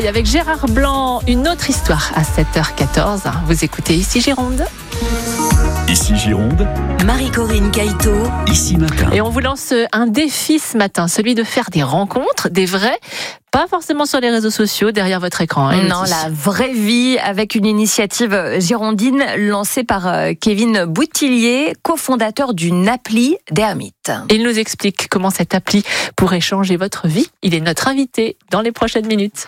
Et avec Gérard Blanc, une autre histoire à 7h14. Vous écoutez Ici Gironde. Ici Gironde, Marie-Corinne Caïto, Ici Matin. Et on vous lance un défi ce matin, celui de faire des rencontres, des vraies, pas forcément sur les réseaux sociaux, derrière votre écran. Non, la vraie vie, avec une initiative girondine lancée par Kevin Boutillier, cofondateur d'une appli d'ermite. Il nous explique comment cette appli pourrait changer votre vie. Il est notre invité dans les prochaines minutes.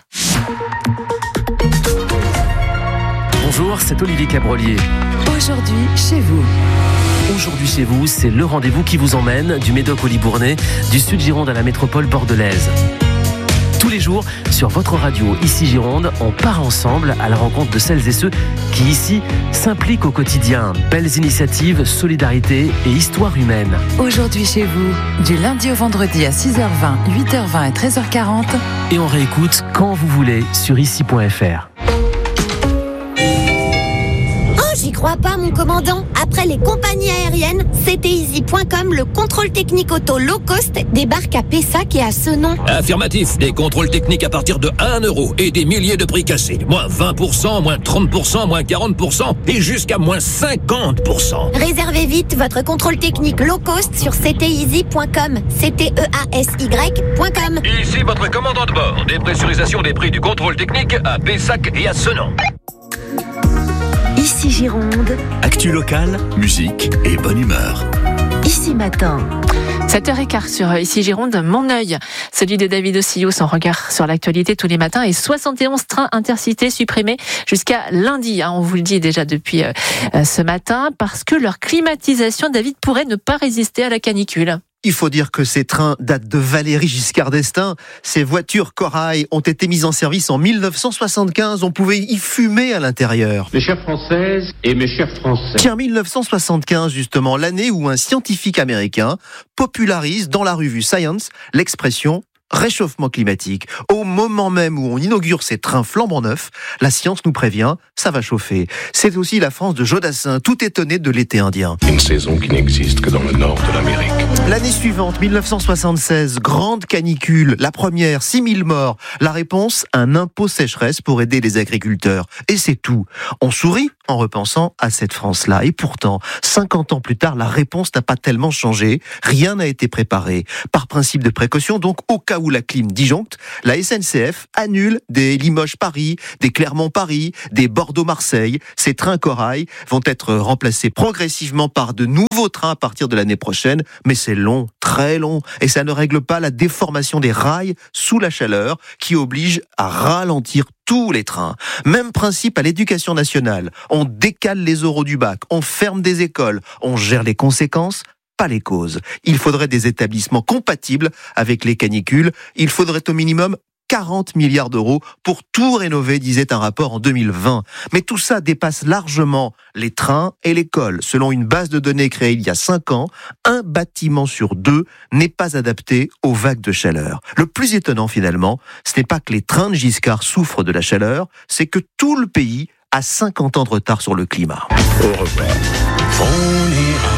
Bonjour, c'est Olivier Cabrolier. Aujourd'hui, chez vous. Aujourd'hui chez vous, c'est le rendez-vous qui vous emmène du Médoc au Libournais, du Sud Gironde à la métropole bordelaise. Tous les jours, sur votre radio Ici Gironde, on part ensemble à la rencontre de celles et ceux qui ici s'impliquent au quotidien. Belles initiatives, solidarité et histoire humaine. Aujourd'hui chez vous, du lundi au vendredi à 6h20, 8h20 et 13h40. Et on réécoute quand vous voulez sur ici.fr. J'y crois pas, mon commandant. Après les compagnies aériennes, cteasy.com, le contrôle technique auto low cost, débarque à Pessac et à Senon. Affirmatif, des contrôles techniques à partir de 1 € et des milliers de prix cassés. Moins 20%, moins 30%, moins 40% et jusqu'à moins 50%. Réservez vite votre contrôle technique low cost sur cteasy.com, cteasy.com. Ici votre commandant de bord. Dépressurisation des prix du contrôle technique à Pessac et à Senon. Ici Gironde, Actu locale, musique et bonne humeur. Ici Matin. 7h15 sur Ici Gironde, mon œil, celui de David Ossillot, son regard sur l'actualité tous les matins, et 71 trains intercités supprimés jusqu'à lundi. On vous le dit déjà depuis ce matin, parce que leur climatisation, David, pourrait ne pas résister à la canicule. Il faut dire que ces trains datent de Valéry Giscard d'Estaing. Ces voitures Corail ont été mises en service en 1975. On pouvait y fumer à l'intérieur. Mes chères Françaises et mes chers Français. Tiens, 1975 justement, l'année où un scientifique américain popularise dans la revue Science l'expression réchauffement climatique. Au moment même où on inaugure ces trains flambant neufs, la science nous prévient, ça va chauffer. C'est aussi la France de Jodassin, tout étonné de l'été indien. Une saison qui n'existe que dans le nord de l'Amérique. L'année suivante, 1976, grande canicule, la première, 6000 morts. La réponse, un impôt sécheresse pour aider les agriculteurs. Et c'est tout. On sourit en repensant à cette France-là. Et pourtant, 50 ans plus tard, la réponse n'a pas tellement changé. Rien n'a été préparé. Par principe de précaution, donc, au cas où la clim disjoncte, la SNCF annule des Limoges-Paris, des Clermont-Paris, des Bordeaux-Marseille. Ces trains Corail vont être remplacés progressivement par de nouveaux trains à partir de l'année prochaine. Mais c'est long, très long. Et ça ne règle pas la déformation des rails sous la chaleur qui oblige à ralentir tous les trains. Même principe à l'éducation nationale. On décale les oraux du bac, on ferme des écoles, on gère les conséquences, pas les causes. Il faudrait des établissements compatibles avec les canicules. Il faudrait au minimum 40 milliards d'euros pour tout rénover, disait un rapport en 2020. Mais tout ça dépasse largement les trains et l'école. Selon une base de données créée il y a 5 ans, un bâtiment sur 2 n'est pas adapté aux vagues de chaleur. Le plus étonnant finalement, ce n'est pas que les trains de Giscard souffrent de la chaleur, c'est que tout le pays a 50 ans de retard sur le climat. Au revoir. On ira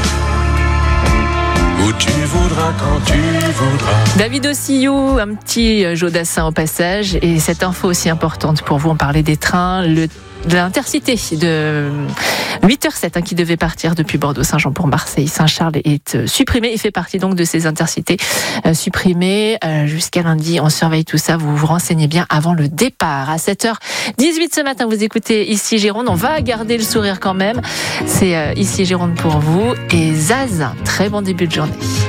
où tu voudras, quand tu voudras. David Ossillot, un petit Jodassin au passage, et cette info aussi importante pour vous, on parlait des trains, de l'intercité de 8h07 qui devait partir depuis Bordeaux-Saint-Jean pour Marseille. Saint-Charles est supprimé et fait partie donc de ces intercités supprimés jusqu'à lundi. On surveille tout ça, vous vous renseignez bien avant le départ. À 7h18 ce matin, vous écoutez Ici Gironde. On va garder le sourire quand même. C'est Ici Gironde pour vous. Et Zaz, très bon début de journée.